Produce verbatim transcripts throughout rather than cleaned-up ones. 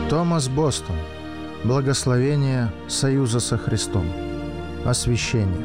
Томас Бостон. Благословение союза со Христом. Освящение.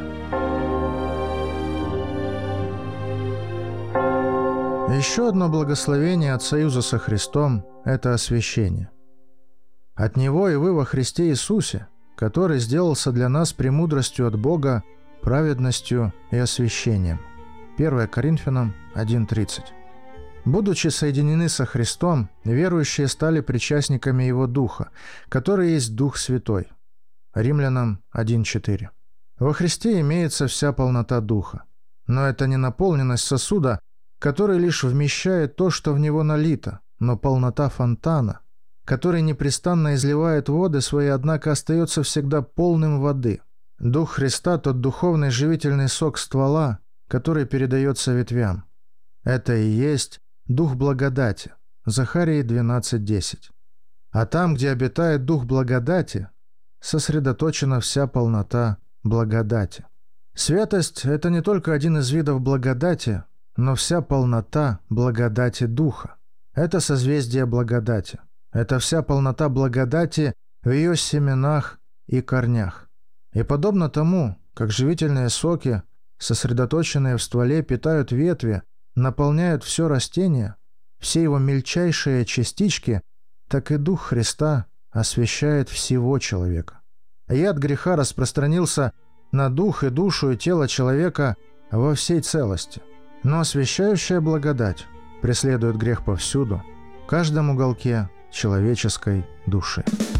Еще одно благословение от союза со Христом – это освящение. От Него и вы во Христе Иисусе, который сделался для нас премудростью от Бога, праведностью и освящением. первое Коринфянам один тридцать. Будучи соединены со Христом, верующие стали причастниками Его Духа, который есть Дух Святой. Римлянам один четыре. Во Христе имеется вся полнота Духа. Но это не наполненность сосуда, который лишь вмещает то, что в него налито, но полнота фонтана, который непрестанно изливает воды свои, однако остается всегда полным воды. Дух Христа – тот духовный живительный сок ствола, который передается ветвям. Это и есть Дух благодати. Захарии двенадцать десять. А там, где обитает Дух благодати, сосредоточена вся полнота благодати. Святость – это не только один из видов благодати, но вся полнота благодати Духа. Это созвездие благодати. Это вся полнота благодати в ее семенах и корнях. И подобно тому, как живительные соки, сосредоточенные в стволе, питают ветви, наполняют все растение, все его мельчайшие частички, так и Дух Христа освящает всего человека. Яд греха распространился на дух и душу и тело человека во всей целости. Но освящающая благодать преследует грех повсюду, в каждом уголке человеческой души.